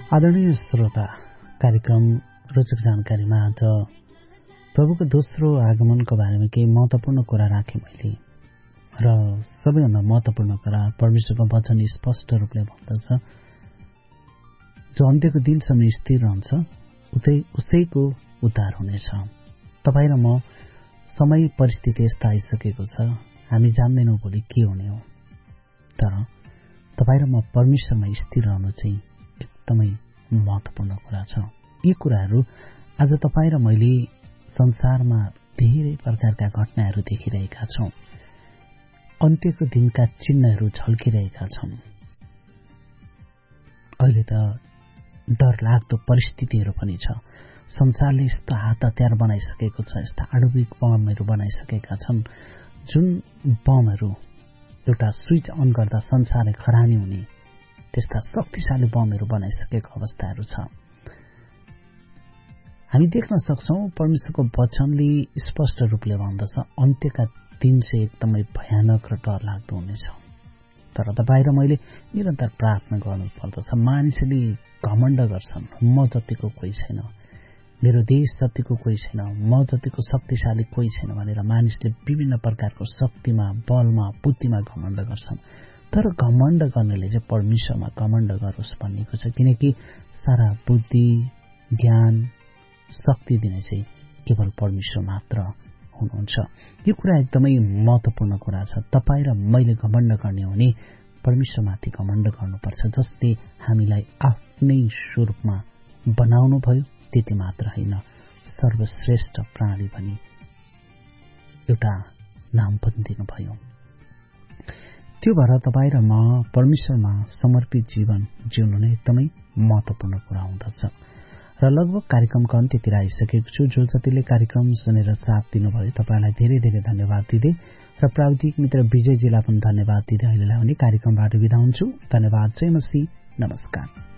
आदरणीय श्रोता, कार्यक्रम रोचक जानकारीमा आज प्रभुको दोस्रो आगमनको बारेमा केही महत्वपूर्ण कुरा राखेँ मैले। र सबैभन्दा महत्वपूर्ण कुरा परमेश्वरको वचन स्पष्ट रूपले भन्दछ, जो अन्त्यको दिनसम्म स्थिर रहन्छ उसैको उद्धार हुनेछ। तपाईँ र म समय परिस्थिति यस्ता आइसकेको छ, हामी जान्दैनौँ भोलि के हुने हो। तर तपाईँ र म परमेश्वरमा स्थिर रहनु चाहिँ एकदमै महत्वपूर्ण कुरा छ। यी कुराहरू आज तपाईँ र मैले संसारमा धेरै प्रकारका घटनाहरू देखिरहेका छौँ। अन्त्यको दिनका चिन्हहरू झल्किरहेका छन्। अहिले त डरलाग्दो परिस्थितिहरू पनि छ। संसारले यस्ता हात हतियार बनाइसकेको छ, यस्ता आणविक बमहरू बनाइसकेका छन्, जुन बमहरू एउटा स्विच अन गर्दा संसारले खरानी हुने त्यस्ता शक्तिशाली बमहरू बनाइसकेको अवस्थाहरू छ। हामी देख्न सक्छौँ परमेश्वरको वचनले स्पष्ट रूपले भन्दछ, अन्त्यका दिन चाहिँ एकदमै भयानक र डरलाग्दो हुनेछ। तर तपाईँ र मैले निरन्तर प्रार्थना गर्नुपर्दछ। मानिसले घमण्ड गर्छन्, म जतिको कोही छैन, मेरो देश जतिको कोही छैन, म जतिको शक्तिशाली कोही छैन भनेर मानिसले विभिन्न प्रकारको शक्तिमा, बलमा, बुद्धिमा घमण्ड गर्छन्। तर घमण्ड गर्नेले चाहिँ परमेश्वरमा घमण्ड गरोस् भनिएको छ, किनकि सारा बुद्धि, ज्ञान, शक्ति दिने चाहिँ केवल परमेश्वर मात्र हुनुहुन्छ। यो कुरा एकदमै महत्वपूर्ण कुरा छ। तपाईँ र मैले घमण्ड गर्ने हो भने परमेश्वरमाथि घमण्ड गर्नुपर्छ, जसले हामीलाई आफ्नै स्वरूपमा बनाउनु भयो। त्यति मात्र होइन, सर्वश्रेष्ठ प्राणी भनी एउटा नाम पनि दिनुभयो। त्यो भएर तपाईँ र म परमेश्वरमा समर्पित जीवन जिउनु नै एकदमै महत्वपूर्ण कुरा हुँदछ। र लगभग कार्यक्रमको अन्त्यतिर आइसकेको छु। जो जतिले कार्यक्रम सुनेर साथ दिनुभयो तपाईँलाई धेरै धेरै धन्यवाद दिँदै र प्राविधिक मित्र विजयजीलाई पनि धन्यवाद दिँदै अहिलेलाई भने कार्यक्रमबाट बिदा हुन्छु। धन्यवाद। जय मसीह। नमस्कार।